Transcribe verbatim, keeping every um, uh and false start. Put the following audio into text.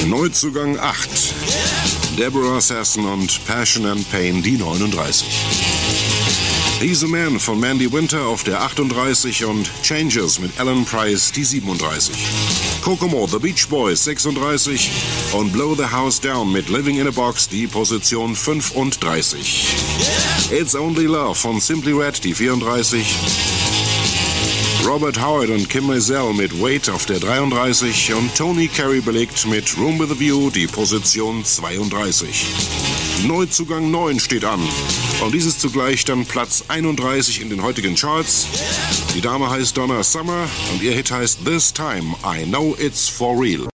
Neuzugang acht. Deborah Sasson und Passion and Pain, die neununddreißig. He's a Man von Mandy Winter auf der achtunddreißig und Changes mit Alan Price, die siebenunddreißig. Kokomo, The Beach Boys, sechsunddreißig und Blow the House Down mit Living in a Box, die Position fünfunddreißig. It's Only Love von Simply Red, die vierunddreißig. Robert Howard und Kim Maisel mit Wait auf der dreiunddreißig und Tony Carey belegt mit Room with a View die Position zweiunddreißig. Neuzugang neun steht an und dies ist zugleich dann Platz einunddreißig in den heutigen Charts. Die Dame heißt Donna Summer und ihr Hit heißt This Time I Know It's For Real.